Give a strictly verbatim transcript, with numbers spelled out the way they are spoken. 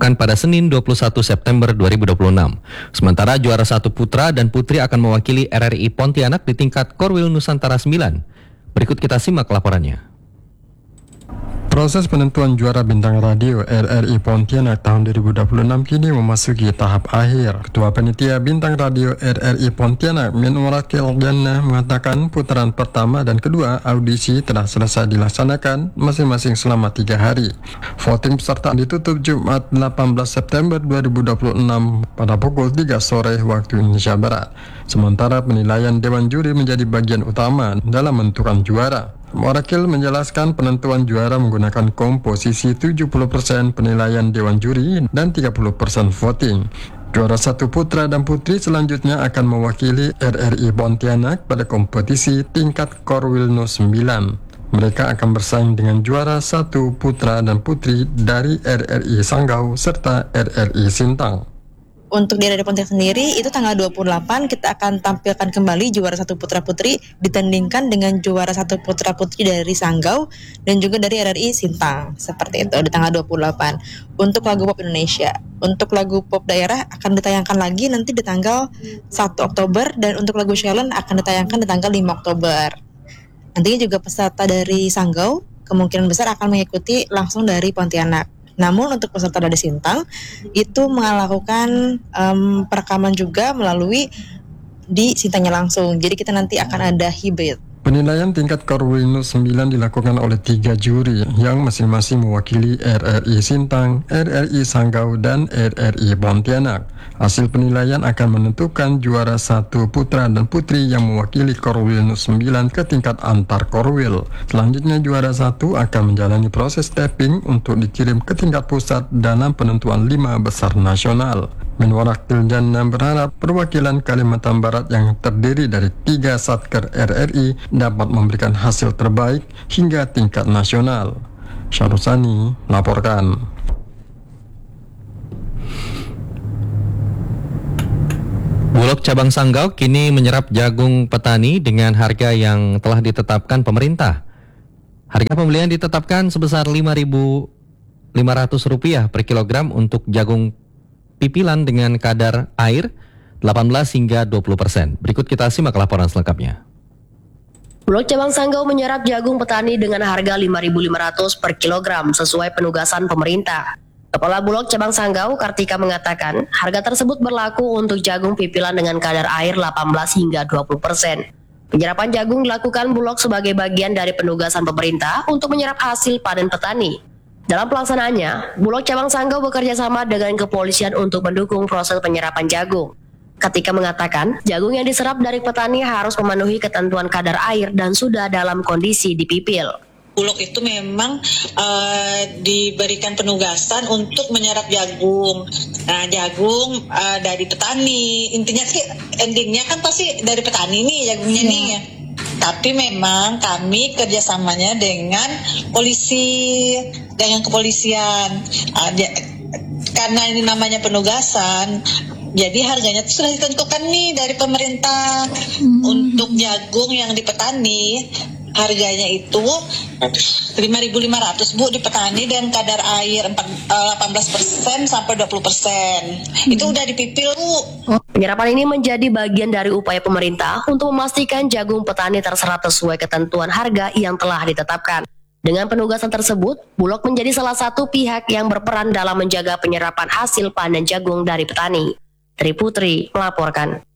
ditetapkan pada Senin dua puluh satu September dua ribu dua puluh enam. Sementara juara satu putra dan putri akan mewakili R R I Pontianak di tingkat Korwil Nusantara sembilan. Berikut kita simak laporannya. Proses penentuan juara bintang radio R R I Pontianak tahun dua ribu dua puluh enam kini memasuki tahap akhir. Ketua Panitia Bintang Radio R R I Pontianak, Menwarakil Jannah, mengatakan putaran pertama dan kedua audisi telah selesai dilaksanakan masing-masing selama tiga hari. Voting peserta ditutup Jumat delapan belas September dua ribu dua puluh enam pada pukul tiga sore waktu Indonesia Barat. Sementara penilaian Dewan Juri menjadi bagian utama dalam menentukan juara. Wakil menjelaskan penentuan juara menggunakan komposisi tujuh puluh persen penilaian Dewan Juri dan tiga puluh persen voting. Juara satu putra dan putri selanjutnya akan mewakili R R I Pontianak pada kompetisi tingkat Korwilno sembilan. Mereka akan bersaing dengan juara satu putra dan putri dari R R I Sanggau serta R R I Sintang. Untuk di R R I Pontianak sendiri itu tanggal dua puluh delapan kita akan tampilkan kembali juara satu putra putri ditandingkan dengan juara satu putra putri dari Sanggau dan juga dari R R I Sintang. Seperti itu di tanggal dua puluh delapan. Untuk lagu pop Indonesia, untuk lagu pop daerah akan ditayangkan lagi nanti di tanggal satu Oktober dan untuk lagu challenge akan ditayangkan di tanggal lima Oktober. Nantinya juga peserta dari Sanggau kemungkinan besar akan mengikuti langsung dari Pontianak. Namun untuk peserta dari Sintang itu melakukan um, perekaman juga melalui di Sintangnya langsung. Jadi kita nanti akan ada hybrid. Penilaian tingkat Korwilno sembilan dilakukan oleh tiga juri yang masing-masing mewakili R R I Sintang, R R I Sanggau, dan R R I Pontianak. Hasil penilaian akan menentukan juara satu putra dan putri yang mewakili Korwilno sembilan ke tingkat antar Korwil. Selanjutnya juara satu akan menjalani proses tapping untuk dikirim ke tingkat pusat dalam penentuan lima besar nasional. Menwarakil Jannah berharap perwakilan Kalimantan Barat yang terdiri dari tiga satker R R I dapat memberikan hasil terbaik hingga tingkat nasional. Syarusani laporkan. Bulog cabang Sanggau kini menyerap jagung petani dengan harga yang telah ditetapkan pemerintah. Harga pembelian ditetapkan sebesar lima ribu lima ratus rupiah per kilogram untuk jagung pipilan dengan kadar air delapan belas hingga dua puluh persen. Berikut kita simak laporan selengkapnya. Bulog cabang Sanggau menyerap jagung petani dengan harga lima ribu lima ratus per kilogram sesuai penugasan pemerintah. Kepala Bulog cabang Sanggau, Kartika, mengatakan harga tersebut berlaku untuk jagung pipilan dengan kadar air delapan belas hingga dua puluh persen. Penyerapan jagung dilakukan Bulog sebagai bagian dari penugasan pemerintah untuk menyerap hasil panen petani. Dalam pelaksanaannya, Bulog cabang Sanggau bekerja sama dengan kepolisian untuk mendukung proses penyerapan jagung. Kartika mengatakan, jagung yang diserap dari petani harus memenuhi ketentuan kadar air dan sudah dalam kondisi dipipil. Bulog itu memang uh, diberikan penugasan untuk menyerap jagung. Nah, jagung uh, dari petani. Intinya sih endingnya kan pasti dari petani nih jagungnya yeah. nih. Tapi memang kami kerjasamanya dengan polisi, dengan kepolisian. Uh, dia, karena ini namanya penugasan, jadi harganya itu sudah ditentukan nih dari pemerintah. Hmm. Untuk jagung yang di petani harganya itu lima ribu lima ratus Bu di petani dan kadar air delapan belas persen sampai dua puluh persen. Hmm. Itu udah dipipil Bu. Penyerapan ini menjadi bagian dari upaya pemerintah untuk memastikan jagung petani terserap sesuai ketentuan harga yang telah ditetapkan. Dengan penugasan tersebut, Bulog menjadi salah satu pihak yang berperan dalam menjaga penyerapan hasil panen jagung dari petani. Tri Putri melaporkan.